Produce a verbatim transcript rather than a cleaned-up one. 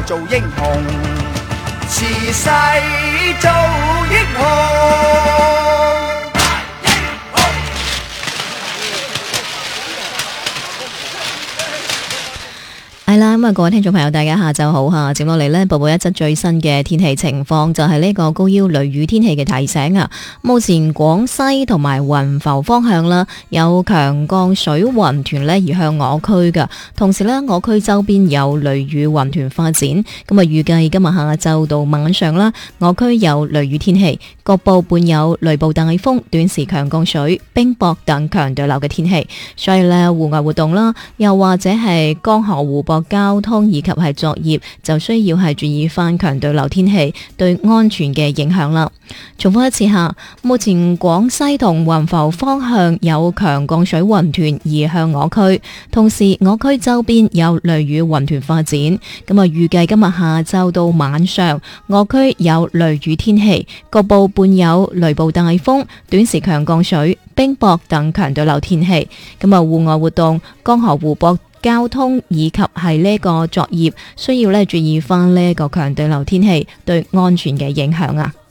做英雄，時勢做英雄。 係啦，咁啊，各位聽眾朋友，大家下晝好吓。接落嚟呢，播報一則最新嘅天氣情況，就係呢個高腰雷雨天氣嘅提醒啊。目前廣西同埋雲浮方向啦，有強降水雲團呢移向我區噶，同時呢，我區周邊有雷雨雲團發展。咁啊，預計今日下晝到晚上啦，我區有雷雨天氣，局部伴有雷暴大風、短時強降水、冰雹等強對流嘅天氣。所以呢，戶外活動啦，又或者係江河湖泊交通以及係作業，就需要係注意翻強對流天氣對安全嘅影響啦。重複一次下，目前廣西同雲浮方向有強降水雲團移向我區，同時我區周邊有雷雨雲團發展。咁啊，預計今日下晝到晚上，我區有雷雨天氣，局部伴有雷暴大風、短時強降水、冰雹等強對流天氣。咁啊，戶外活動、江河湖泊交通以及係呢個作業，需要咧注意翻呢個強對流天氣對安全嘅影響啊。